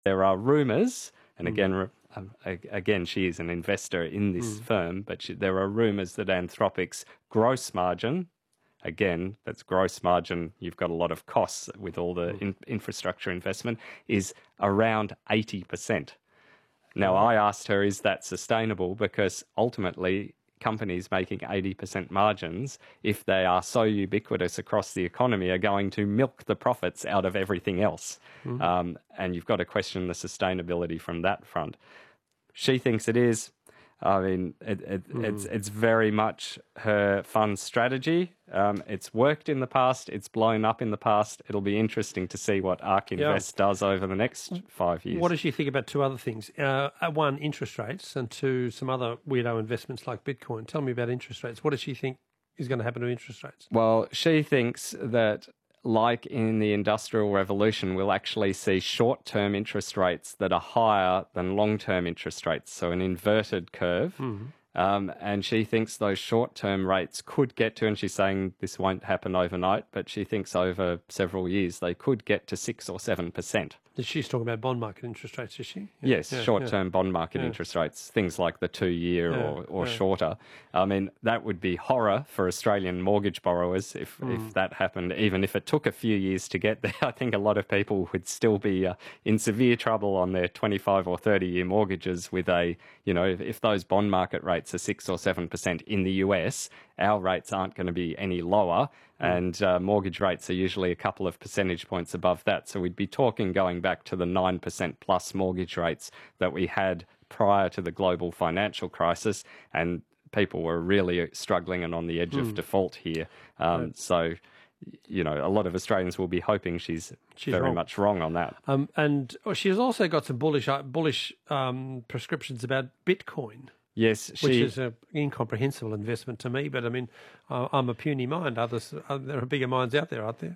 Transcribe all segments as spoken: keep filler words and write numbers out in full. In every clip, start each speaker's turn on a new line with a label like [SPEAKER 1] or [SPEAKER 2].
[SPEAKER 1] there are rumours, and again, mm. um, again, she is an investor in this mm. firm, but she, there are rumours that Anthropic's gross margin, again, that's gross margin, you've got a lot of costs with all the in, infrastructure investment, is around eighty percent. Now, I asked her, is that sustainable? Because ultimately, companies making eighty percent margins, if they are so ubiquitous across the economy, are going to milk the profits out of everything else. Mm-hmm. Um, and you've got to question the sustainability from that front. She thinks it is. I mean, it, it, mm. it's it's very much her fund strategy. Um, it's worked in the past. It's blown up in the past. It'll be interesting to see what ARK Invest yeah. does over the next five years.
[SPEAKER 2] What does she think about two other things? Uh, one, interest rates, and two, some other weirdo investments like Bitcoin. Tell me about interest rates. What does she think is going to happen to interest rates?
[SPEAKER 1] Well, she thinks that, like in the Industrial Revolution, we'll actually see short-term interest rates that are higher than long-term interest rates, so an inverted curve. Mm-hmm. Um, and she thinks those short-term rates could get to, and she's saying this won't happen overnight, but she thinks over several years they could get to six or seven percent.
[SPEAKER 2] She's talking about bond market interest rates, is she?
[SPEAKER 1] Yeah. Yes, yeah, short-term yeah. bond market yeah. interest rates, things like the two-year yeah. or, or yeah. shorter. I mean, that would be horror for Australian mortgage borrowers if, mm. if that happened. Even if it took a few years to get there, I think a lot of people would still be uh, in severe trouble on their twenty-five or thirty-year mortgages with a, you know, if, if those bond market rates are six or seven percent in the U S, our rates aren't going to be any lower, and uh, mortgage rates are usually a couple of percentage points above that. So we'd be talking going back to the nine percent plus mortgage rates that we had prior to the global financial crisis, and people were really struggling and on the edge mm. of default here. Um, right. So, you know, a lot of Australians will be hoping she's, she's very wrong. much wrong on that.
[SPEAKER 2] Um, and she's also got some bullish, bullish um, prescriptions about Bitcoin.
[SPEAKER 1] Yes, she,
[SPEAKER 2] which is an incomprehensible investment to me. But I mean, uh, I'm a puny mind. Others, uh, there are bigger minds out there, aren't there?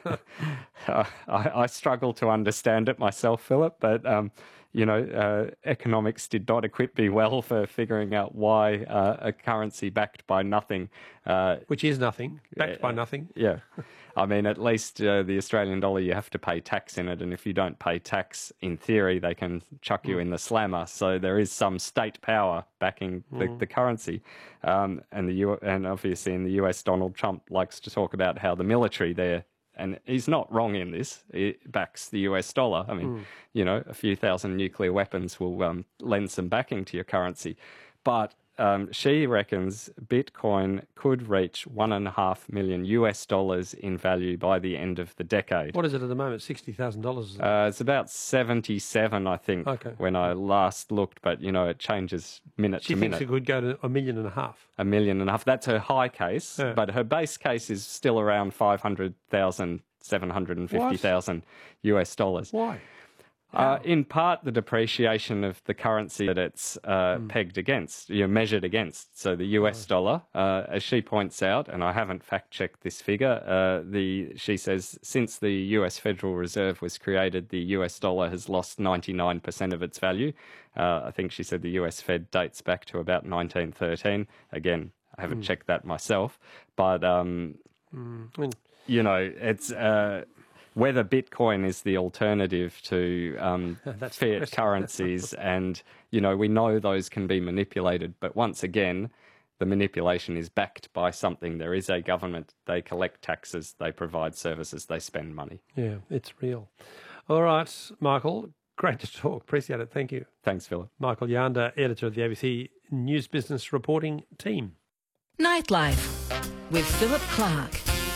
[SPEAKER 1] uh, I, I struggle to understand it myself, Philip. But um, you know, uh, economics did not equip me well for figuring out why uh, a currency backed by nothing,
[SPEAKER 2] uh, which is nothing, backed uh, by nothing.
[SPEAKER 1] Yeah. I mean, at least uh, the Australian dollar, you have to pay tax in it, and if you don't pay tax, in theory, they can chuck you mm. in the slammer. So there is some state power backing the, mm. the currency. Um, and the U- and obviously in the U S, Donald Trump likes to talk about how the military there, and he's not wrong in this, it backs the U S dollar. I mean, mm. you know, a few thousand nuclear weapons will um, lend some backing to your currency. But Um, she reckons Bitcoin could reach one and a half million U S dollars in value by the end of the decade.
[SPEAKER 2] What is it at the moment? Sixty thousand dollars?
[SPEAKER 1] Uh, it's about seventy-seven, I think, okay. when I last looked. But you know, it changes minute
[SPEAKER 2] she
[SPEAKER 1] to minute.
[SPEAKER 2] She thinks it could go to a million and a half.
[SPEAKER 1] A million and a half. That's her high case, yeah. but her base case is still around five hundred thousand, seven hundred and fifty thousand U S dollars.
[SPEAKER 2] Why?
[SPEAKER 1] Uh, in part, the depreciation of the currency that it's uh, mm. pegged against, you know, measured against. So the U S right. dollar, uh, as she points out, and I haven't fact-checked this figure, uh, the she says since the U S Federal Reserve was created, the U S dollar has lost ninety-nine percent of its value. Uh, I think she said the U S Fed dates back to about nineteen thirteen. Again, I haven't mm. checked that myself. But, um, mm. I mean, you know, it's... Uh, whether Bitcoin is the alternative to um, fiat currencies, and, you know, we know those can be manipulated, but once again, the manipulation is backed by something. There is a government, they collect taxes, they provide services, they spend money.
[SPEAKER 2] Yeah, it's real. All right, Michael, great to talk. Appreciate it. Thank you.
[SPEAKER 1] Thanks, Philip.
[SPEAKER 2] Michael Yanda, editor of the A B C News Business Reporting Team.
[SPEAKER 3] Nightlife with Philip Clark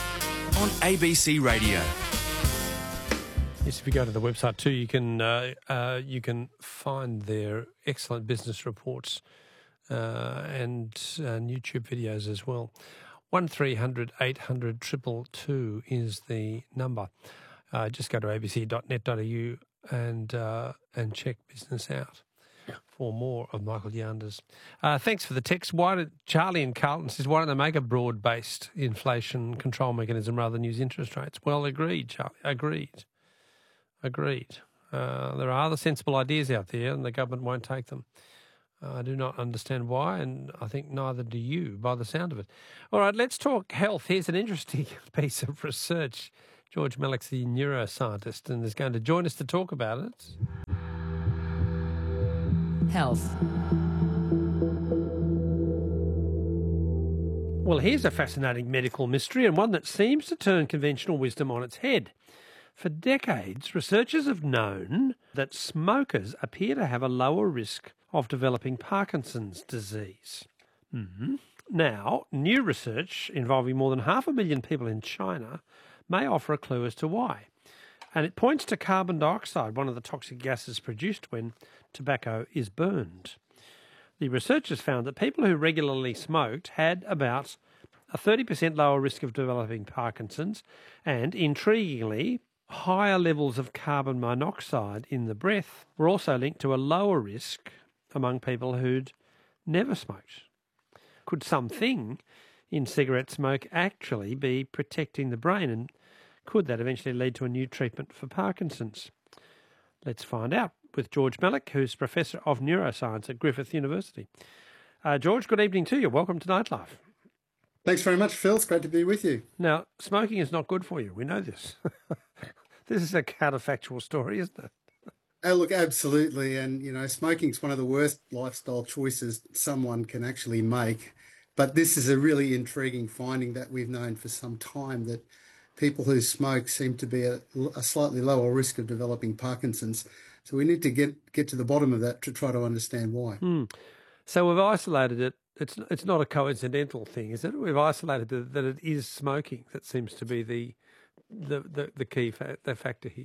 [SPEAKER 4] on A B C Radio.
[SPEAKER 2] Yes, if you go to the website too, you can uh, uh, you can find their excellent business reports uh, and, and YouTube videos as well. One three hundred eight hundred two two two is the number. Uh, just go to a b c dot net dot a u and uh, and check business out for more of Michael Yanda's. Uh, thanks for the text. Why did Charlie in Carlton says why don't they make a broad-based inflation control mechanism rather than use interest rates? Well, agreed, Charlie. Agreed. Agreed. Uh, there are other sensible ideas out there and the government won't take them. Uh, I do not understand why, and I think neither do you by the sound of it. All right, let's talk health. Here's an interesting piece of research. George Mellick's the neuroscientist and is going to join us to talk about it.
[SPEAKER 3] Health.
[SPEAKER 2] Well, here's a fascinating medical mystery, and one that seems to turn conventional wisdom on its head. For decades, researchers have known that smokers appear to have a lower risk of developing Parkinson's disease. Mm-hmm. Now, new research involving more than half a million people in China may offer a clue as to why. And it points to carbon dioxide, one of the toxic gases produced when tobacco is burned. The researchers found that people who regularly smoked had about a thirty percent lower risk of developing Parkinson's and, intriguingly, higher levels of carbon monoxide in the breath were also linked to a lower risk among people who'd never smoked. Could something in cigarette smoke actually be protecting the brain, and could that eventually lead to a new treatment for Parkinson's? Let's find out with George Melick, who's Professor of Neuroscience at Griffith University. Uh, George, good evening to you. Welcome to Nightlife.
[SPEAKER 5] Thanks very much, Phil. It's great to be with you.
[SPEAKER 2] Now, smoking is not good for you. We know this. This is a counterfactual story, isn't it?
[SPEAKER 5] Oh, look, absolutely. And, you know, smoking is one of the worst lifestyle choices someone can actually make. But this is a really intriguing finding that we've known for some time, that people who smoke seem to be at a slightly lower risk of developing Parkinson's. So we need to get, get to the bottom of that to try to understand why.
[SPEAKER 2] Mm. So we've isolated it. It's it's not a coincidental thing, is it? We've isolated the, that it is smoking that seems to be the the, the, the key fa- the factor here.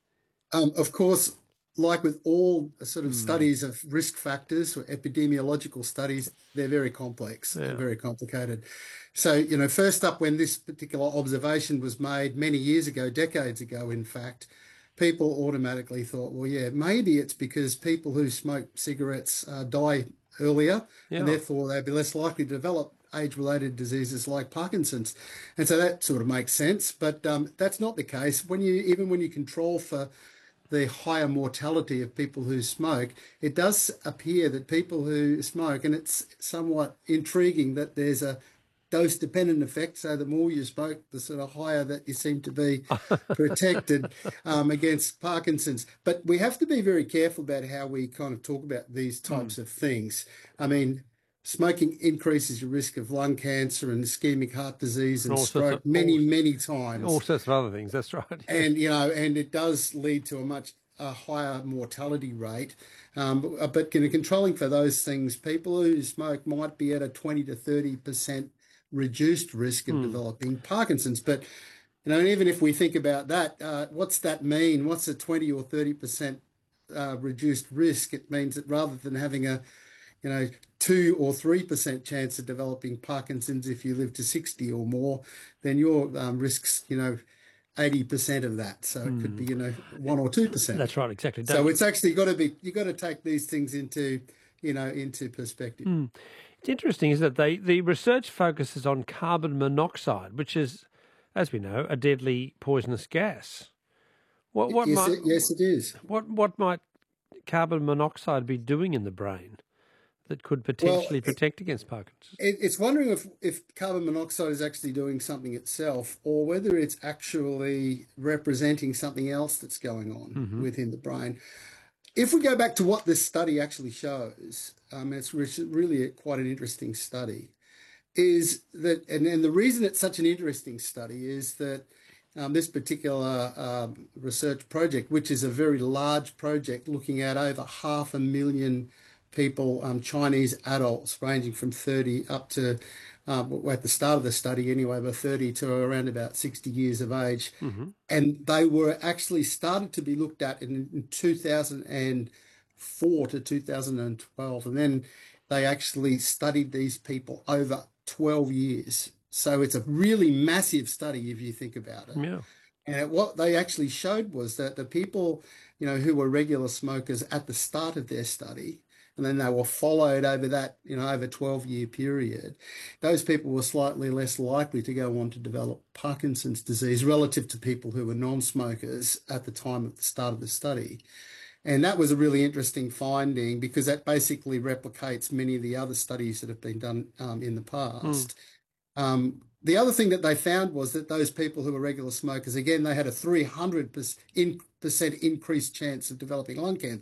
[SPEAKER 5] Um, of course, like with all sort of mm. studies of risk factors or epidemiological studies, they're very complex, yeah. They're very complicated. So, you know, first up, when this particular observation was made many years ago, decades ago, in fact, people automatically thought, well, yeah, maybe it's because people who smoke cigarettes uh, die earlier, yeah. and therefore they'd be less likely to develop age-related diseases like Parkinson's. And so that sort of makes sense, but um, that's not the case. When you even when you control for the higher mortality of people who smoke, it does appear that people who smoke, and it's somewhat intriguing that there's a dose-dependent effect, so the more you smoke, the sort of higher that you seem to be protected um, against Parkinson's. But we have to be very careful about how we kind of talk about these types mm. of things. I mean, smoking increases your risk of lung cancer and ischemic heart disease and stroke of, many, all, many times.
[SPEAKER 2] All sorts of other things, that's right. Yeah.
[SPEAKER 5] And, you know, and it does lead to a much a higher mortality rate. Um, but, but you know, controlling for those things, people who smoke might be at a twenty to thirty percent reduced risk of mm. developing Parkinson's. But, you know, and even if we think about that, uh, what's that mean? What's a twenty or thirty percent uh, reduced risk? It means that rather than having a, you know, two or three percent chance of developing Parkinson's if you live to sixty or more, then your um, risks, you know, eighty percent of that. So mm. it could be, you know, one or two percent.
[SPEAKER 2] That's right, exactly.
[SPEAKER 5] So Don't... it's actually got to be, you've got to take these things into, you know, into perspective.
[SPEAKER 2] Mm. It's interesting, is that they the research focuses on carbon monoxide, which is, as we know, a deadly poisonous gas. What, what
[SPEAKER 5] yes,
[SPEAKER 2] might,
[SPEAKER 5] it, yes, it is.
[SPEAKER 2] What what might carbon monoxide be doing in the brain that could potentially well, protect it, against Parkinson's?
[SPEAKER 5] It, it's wondering if, if carbon monoxide is actually doing something itself, or whether it's actually representing something else that's going on mm-hmm. within the brain. If we go back to what this study actually shows, um, it's really a, quite an interesting study, is that, and, and the reason it's such an interesting study is that um, this particular um, research project, which is a very large project looking at over half a million people, um, Chinese adults ranging from thirty up to, um, at the start of the study anyway, about thirty to around about sixty years of age. Mm-hmm. And they were actually started to be looked at in, in two thousand four to two thousand twelve. And then they actually studied these people over twelve years. So it's a really massive study if you think about it.
[SPEAKER 2] Yeah.
[SPEAKER 5] And what they actually showed was that the people, you know, who were regular smokers at the start of their study, and then they were followed over that, you know, over a twelve-year period, those people were slightly less likely to go on to develop Parkinson's disease relative to people who were non-smokers at the time of the start of the study. And that was a really interesting finding, because that basically replicates many of the other studies that have been done um, in the past. Mm. Um, the other thing that they found was that those people who were regular smokers, again, they had a three hundred percent increased chance of developing lung cancer.